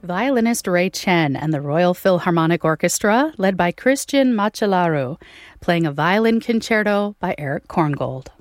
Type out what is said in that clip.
Violinist Ray Chen and the Royal Philharmonic Orchestra, led by Christian Macellaro, playing a violin concerto by Eric Korngold.